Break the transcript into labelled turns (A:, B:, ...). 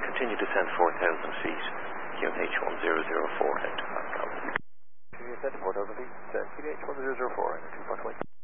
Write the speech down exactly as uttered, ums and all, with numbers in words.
A: continue descent four thousand feet. Q N H one zero zero four, head to Moscow.
B: Continue descent four thousand feet, uh, Q N H one zero zero four, two point one.